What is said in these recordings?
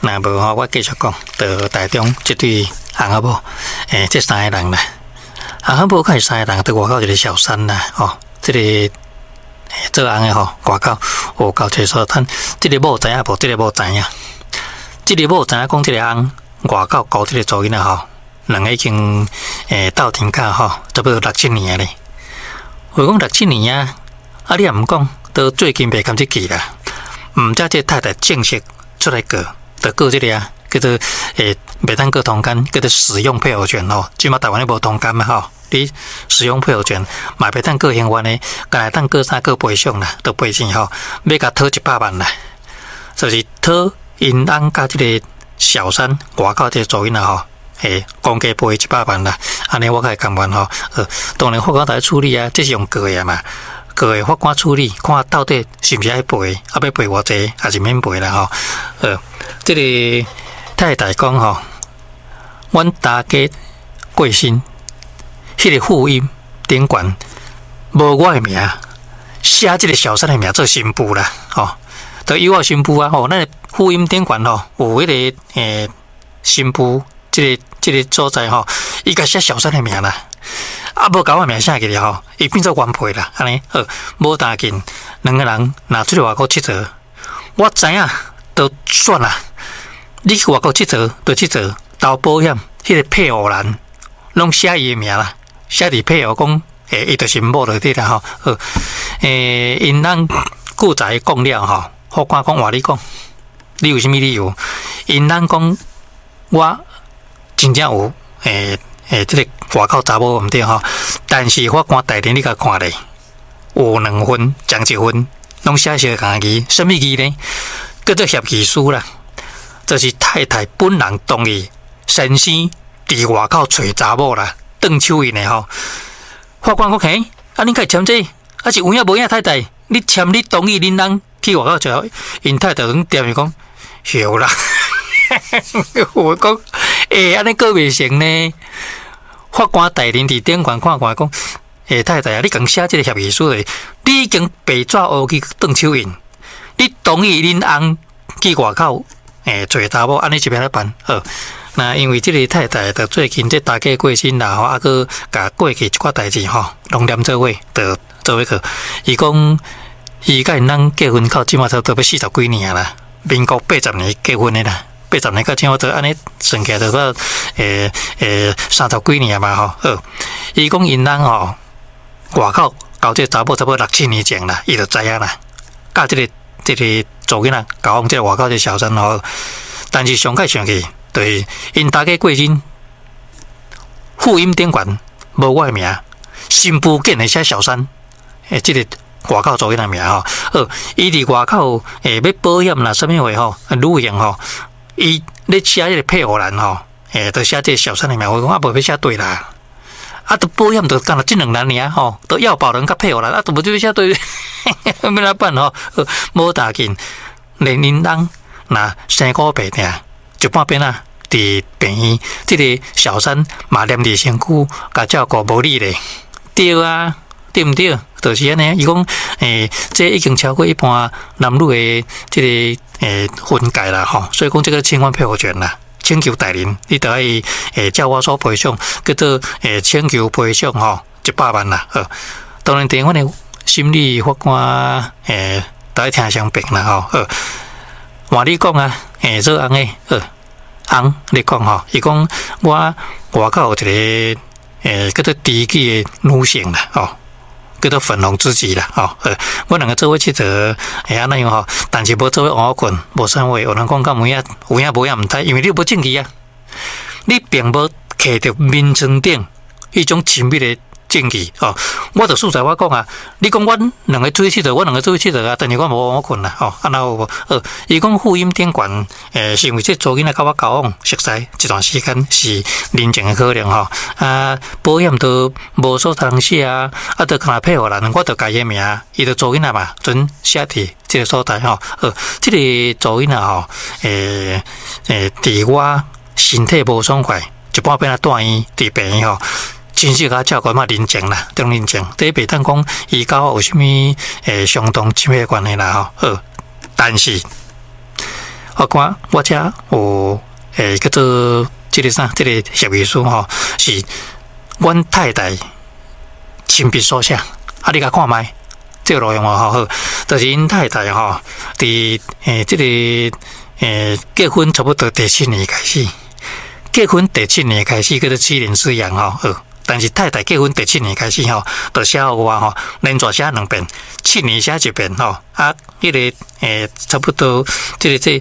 那无吼，我继续讲，到台中这对翁仔某，这三个人啦，翁仔某开三个人，到外口一个小三啦，哦，这个做翁的吼，外口有交车所趁，这个某知影无？这个某知影，这个某知影讲，这个翁外口交这个查囡仔吼，两个已经斗阵甲吼，差不多6、7年咧。话讲6、7年啊，你也毋讲，到最近袂甘这期啦，毋则这太太正式出来告，就告这个啊，叫做袂当告通奸，叫做使用配偶权吼。即马台湾咧无通奸嘛吼，你使用配偶权，嘛袂当告刑冤的，干来当告啥告赔偿啦，都赔钱吼，要甲讨100万啦，就是讨因翁甲这个小三外口这个查囡仔吼。公家赔100万啦，安尼我甲伊甘愿吼。当然法官来处理啊，这是用告的嘛，告的法官处理，看到底是毋是爱赔，要赔偌济，还是免赔啦吼。这个太太讲吼，阮大家过身，迄个复印顶悬无我的名，写这个小三的名做新妇啦，吼，就以我新妇啊，吼，咱复印顶悬吼有迄个新妇。这个所在吼，伊甲写小三的名啦，无甲我名写起来吼，伊变做原配啦，安尼无打紧，两个人若出去外国佚佗，我知影都算啦。你去外国佚佗，就佚佗，投保险，迄个配偶栏拢写伊的名啦，写伫配偶讲，伊就是某就对啦吼。因咱古早讲了吼，法官讲话你讲，你有啥物理由？因咱讲我。真正有这个外口查某毋对吼，但是法官大庭你甲看咧，有2份，将1份，拢写相共字，什么字呢？叫做协议书啦，就是太太本人同意先生伫外口找查某啦，邓手印的吼。法官讲嘿，你甲伊签这，是有影无影太太？你签你同意恁人去外口找，因太太拢点伊讲，有啦。我讲，安尼个袂成呢？法官大人伫顶悬看讲，太太啊，你共写这个协议书的，你已经白纸黑字邓手印，你同意恁翁去外口找查某，安尼这边来办？那因为这个太太的最近这大家过身啦，吼，啊个甲过去一寡代志吼，拢连做伙，就做伙去。伊讲，伊甲因翁结婚到即马差不多要40几年啦，民国80年结婚的啦。80年到今我做安尼算起来就到30几年嘛吼。伊讲因翁吼外口交这查某差不多6、7年前啦，伊就知影啦。甲这个查囡仔交往这个外口这小三吼，但是上盖上去就是因大家过身，复印顶悬无我的名，新妇竟然写小三，这个外口查囡仔名吼。伊伫外口要保险啦，什么话吼，旅行吼。伊咧写迄个配偶栏吼，都写这小三的名，我讲无要写对啦，都保险都干了这2人尔吼，都要保人甲配偶栏，都无就写对，要哪办吼？无大紧，连因翁若生骨病痛，一半边啊，伫病院，这个小三嘛念伫身躯，甲照顾无理咧，对啊，对毋对？就是安尼，伊讲这已经超过一般男女的这个分界啦吼，所以讲这个侵犯配偶权啦，请求代人，你就要照我所赔偿，叫做请求赔偿吼100万啦。当然，台湾的心理法官都要听相辩啦吼。换你讲啊，做翁的翁你讲吼，伊讲我外口有一个叫做知己的女性啦吼。叫做粉红知己啦，我2个做伙佚佗，安尼样吼，但是无做伙换困，无啥话，有人讲到有影无影毋知，因为你无证据啊，你并无摕着面床顶迄种亲密的证据我就素材我讲啊，你讲阮2个做伙佚佗，我2个做伙佚佗啊，但是我无换困啦，安那有无？伊讲复印顶悬，是因为这查囡仔甲我交往熟悉一段时间是人情的考量保险都无所通写啊，都看配合人，我就改伊名，伊就查囡仔嘛，准写伫这个所在这个查囡仔伫我身体无爽快，一半边住院伫病院真是甲照顾嘛人情啦，种人情，这袂当讲伊甲我有啥物相当亲密的关系啦但是法官，我遮有叫做这个啥，这个协议书吼，是阮太太亲笔所写，啊，你甲看卖，这个内容吼好，就是因太太吼，伫这个结婚差不多第7年开始，结婚第7年开始叫做7年之痒吼，但是太太结婚第7年开始吼，就写互我吼，连续写2遍，7年写1遍吼，啊，迄个差不多这个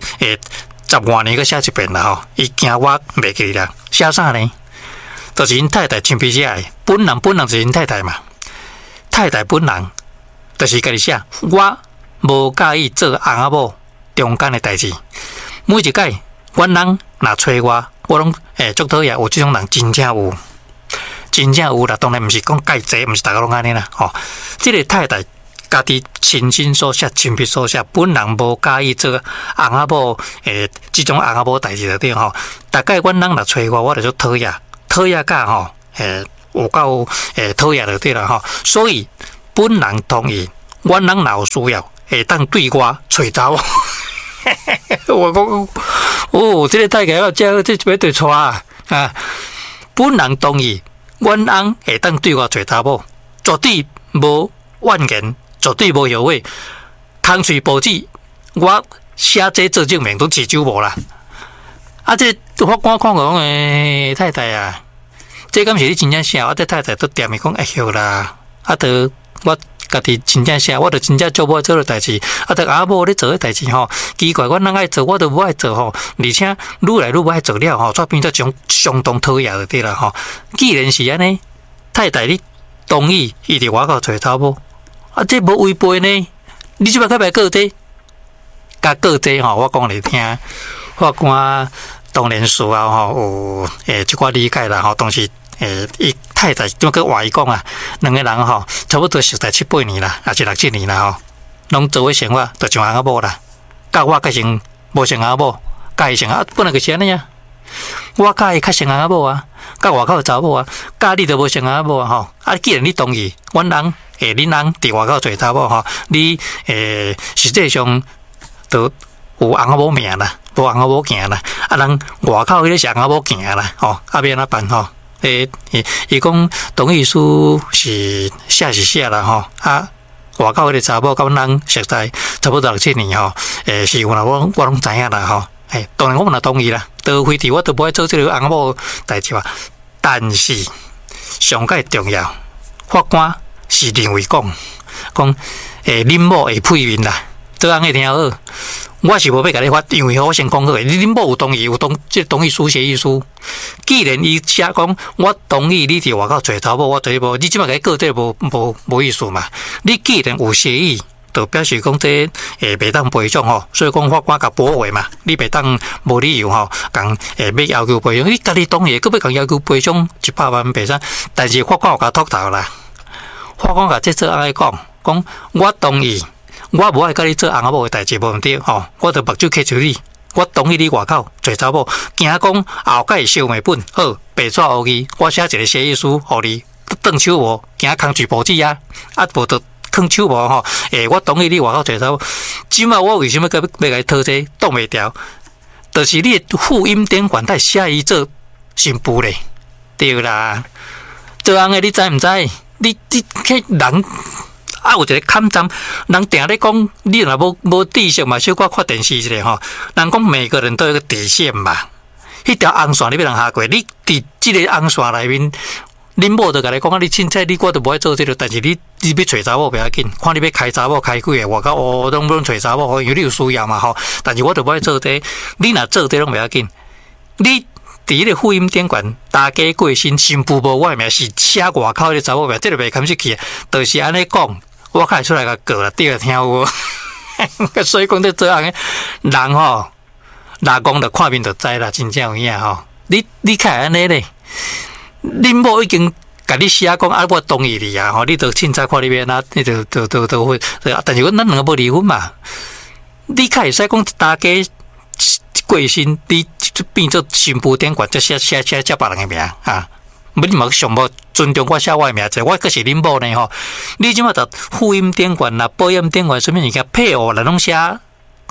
10多年个写1遍啦吼，伊惊我袂记啦，写啥呢？就是因太太亲笔写的，本人就是因太太嘛，太太本人就是家己写，我无介意做翁仔某中间的代志，每一届阮人若找我拢足讨厌，有这种人真正有。真正有啦，当然毋是讲介济，毋是大家拢安尼啦。吼，这个太太家己亲身所写、亲笔所写，本人无介意做翁仔某这种翁仔某代志的对吼。大概阮人若找我就做讨厌甲吼有够讨厌就对啦吼。所以本人同意，阮人若有需要，会当对我找查某。我讲这个太太要这要对错啊！本人同意。阮翁会当对我找查某，绝对无怨言，绝对无后悔。空嘴报纸，我写这做证明都持久无啦。啊，这法官看讲太太啊，这敢是你真正写？我这太太都点伊讲哎哟啦，啊，得我家己真正写，我着真正做无做的代志，啊，得阿某咧做的代志吼，奇怪，阮人爱做，我都无爱做吼，而且愈来愈无爱做了吼，煞变作种相当讨厌就对啦吼。既然是安尼，太太你同意伊伫外口找查某，啊，这无违背呢？你即摆较袂告这，甲告这吼，我讲你听，法官当然需要吼有即寡理解啦吼，当时。伊太太怎个话伊讲啊？两个人吼，差不多熟在7、8年啦，也是6、7年啦吼，拢做伙生活，就像翁仔某啦。甲我改成无像翁仔某，甲伊像啊，本来就是安尼啊。我甲伊较像翁仔某啊，甲外口查某啊，甲你就无像翁仔某啊吼。啊，既然你同意，阮人恁人伫外口找查某吼，你实际上都有翁仔某命啦，无翁仔某行啦。啊，人外口迄个是翁仔某行啦，吼，啊，要安怎办吼？伊讲同意书是写啦吼，啊，外口迄个查某甲阮人熟在差不多6、7年吼，是有啦，我拢知影啦吼，当然我嘛同意啦，都非得我都不爱做这个翁仔某代志嘛，但是上界重要，法官是认为讲恁某会配面啦，做翁个听好。我是无要甲你发，因为我先讲好诶，恁某有同意，即同意书协议书。既然伊写讲，我同意你伫外口找查某，我对无，你即摆甲告这无意思嘛？你既然有协议，就表示讲这袂当赔偿吼，所以讲法官甲驳回嘛，你袂当无理由吼，讲要要求赔偿，你家己同意，佮要讲要求赔偿100万赔偿，但是法官有甲秃头啦，法官甲这做安尼讲我同意。我无爱甲你做翁仔某诶代志无毋对吼，我着目睭揢住你，我同意你外口找查某，惊讲后盖收袂本，好白纸黑字，我写一个协议书，互你断手无，惊空嘴报纸啊，啊无着囥手无吼，我同意你外口找查某，即摆我为什么要甲伊讨这挡袂掉？就是你复印典款太写伊做新妇咧，对啦，做翁诶你知毋知？你去人。啊，有一个坎站，人定咧讲，你若无底线嘛，小可看电视一下吼。人讲每个人都有个底线嘛，迄条红线你要人下过，你伫即个红线内面，恁某就甲你讲啊，你凊彩你我都无爱做这个，但是你要找查某不要紧，看你要开查某开几个，我讲拢找查某，因为你有需要嘛吼。但是我都无爱做这个，你若做这拢不要紧，你。伫迄个复印典款，大家过身，新妇无我名是写外口迄个查某名，这就袂堪失去，就是安尼讲。我开出来甲告啦，对啊，听有无？所以讲这做人人吼，老公着看面就知啦，真正有影吼。你开安尼咧，恁某已经甲你写讲啊，我同意你啊，吼，你着凊彩看你边啊，你就会，但是咱两个无离婚嘛，你开会使讲大家过身，你变做新妇典款，则写别人的名啊。你嘛上无尊重我写我的名字，我可是恁某呢吼。你即马着复印典款啦、保险典款，什么物件配偶啦，拢写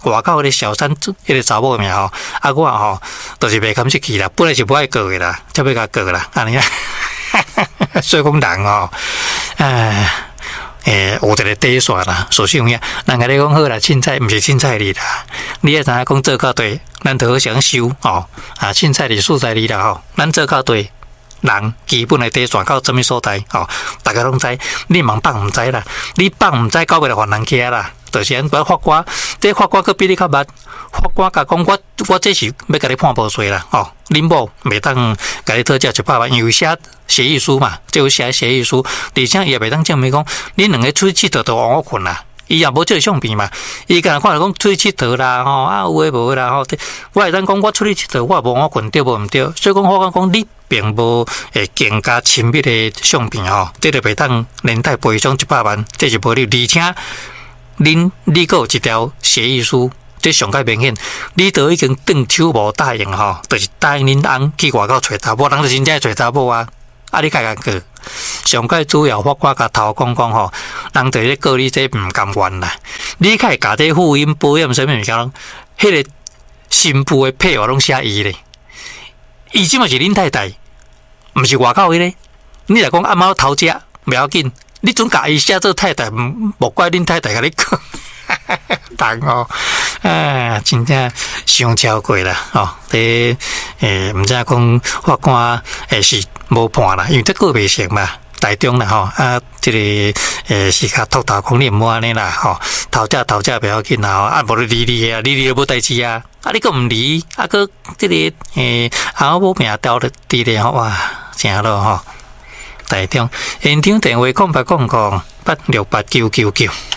外口迄个小三迄个查某命吼，啊我吼就是袂甘出去啦，本来是不爱过的啦，才要甲过啦，安尼啊，所以讲人吼，有一个底线啦，所以有影，人甲你讲好啦，凊彩毋是凊彩你啦，你要知影讲做到对，咱就好相收吼，凊彩你素材你啦吼，咱做到对。人基本的底线到什么所在？哦，大家拢知，你茫放毋知啦，你放毋知，到尾来还人起啦。就是安法官，这法官佫比你较捌。法官甲讲，我这是要甲你判无罪啦。哦，恁某袂当甲你讨价100万，因为写协议书嘛，就有写协议书，而且伊也袂当证明讲，恁两个出去佚佗就换我困啦。伊也无照相片嘛，伊敢若看讲出去佚佗啦，吼有诶无啦，吼，我会当讲我出去佚佗，我也无我困对无毋对，所以讲法官讲你并无更加亲密诶相片吼，这就袂当连带赔偿100万，这是无理，而且你佫有一条协议书，这上界明显，你都已经动手无答应吼，就是答应恁翁去外口找查某，人就真正找查某啊，你甲过。上界主要法官甲头讲吼，人对咧告你这毋甘愿啦。你开家底婚姻保险啥物物件，迄个新妇的配偶拢写伊咧，伊即嘛是恁太太，毋是外口迄个。你若讲阿猫偷食袂要紧，你总甲伊写做太太，无怪恁太太甲你讲。人哦，真正伤超过啦哦！毋知讲法官是无判啦，因为这个袂成嘛，台中啦吼这个是甲秃头讲你毋好安尼啦吼，偷食袂要紧啦，无你离啊，你就无代志啊，你佫毋离，佫这个后某命掉了地咧吼，哇，正咯吼！台中现场电话0800868999。